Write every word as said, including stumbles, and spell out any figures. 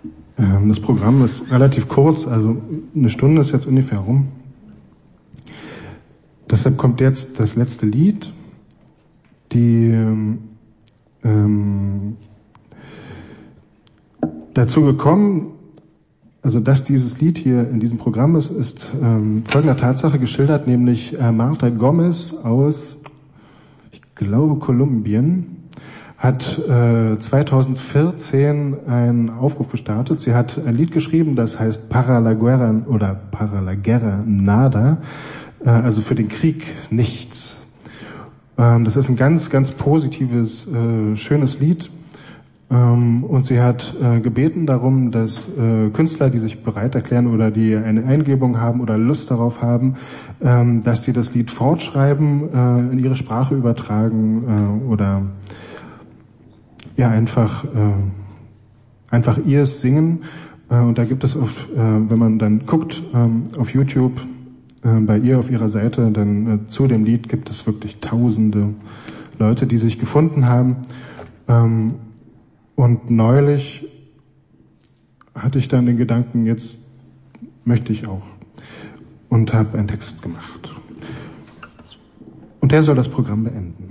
Ähm, das Programm ist relativ kurz, also eine Stunde ist jetzt ungefähr rum. Deshalb kommt jetzt das letzte Lied. Die ähm, dazu gekommen, also dass dieses Lied hier in diesem Programm ist, ist ähm, folgender Tatsache geschildert, nämlich äh, Marta Gomez aus, ich glaube, Kolumbien, hat äh, zweitausendvierzehn einen Aufruf gestartet. Sie hat ein Lied geschrieben, das heißt Para la Guerra oder Para la Guerra Nada, äh, also für den Krieg nichts. Ähm, das ist ein ganz, ganz positives, äh, schönes Lied. Ähm, und sie hat äh, gebeten darum, dass äh, Künstler, die sich bereit erklären oder die eine Eingebung haben oder Lust darauf haben, ähm, dass sie das Lied fortschreiben, äh, in ihre Sprache übertragen äh, oder ja einfach äh, einfach ihrs singen. Äh, und da gibt es oft, äh, wenn man dann guckt ähm, auf YouTube äh, bei ihr auf ihrer Seite, dann äh, zu dem Lied gibt es wirklich tausende Leute, die sich gefunden haben. Ähm, und neulich hatte ich dann den Gedanken, jetzt möchte ich auch, und habe einen Text gemacht. Und der soll das Programm beenden.